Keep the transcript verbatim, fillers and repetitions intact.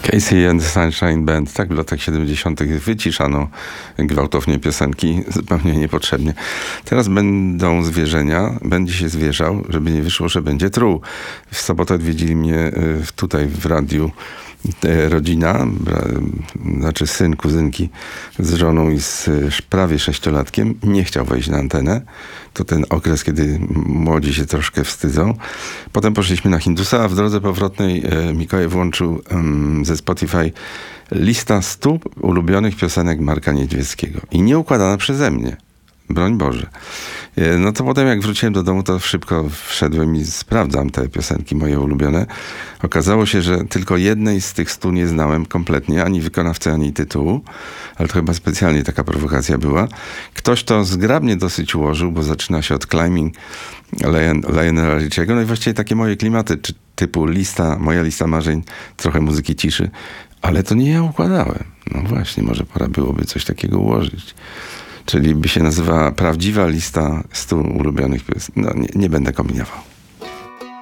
Casey and the Sunshine Band. Tak w latach siedemdziesiątych wyciszano gwałtownie piosenki, zupełnie niepotrzebnie. Teraz będą zwierzenia, będzie się zwierzał, żeby nie wyszło, że będzie truł. W sobotę odwiedzili mnie tutaj w radiu rodzina, znaczy syn kuzynki z żoną i z prawie sześciolatkiem. Nie chciał wejść na antenę. To ten okres, kiedy młodzi się troszkę wstydzą. Potem poszliśmy na Hindusa, a w drodze powrotnej Mikołaj włączył um, ze Spotify lista stu ulubionych piosenek Marka Niedźwieckiego. I nie układana przeze mnie. Broń Boże. No to potem jak wróciłem do domu, to szybko wszedłem i sprawdzam te piosenki moje ulubione. Okazało się, że tylko jednej z tych stu nie znałem kompletnie, ani wykonawcy, ani tytułu, ale to chyba specjalnie taka prowokacja była. Ktoś to zgrabnie dosyć ułożył, bo zaczyna się od Climbing Lionela Richiego, no i właściwie takie moje klimaty, czy typu lista, moja lista marzeń, trochę muzyki ciszy, ale to nie ja układałem. No właśnie, może pora byłoby coś takiego ułożyć. Czyli by się nazywała prawdziwa lista stu ulubionych piosenek. No nie, nie będę kombinował.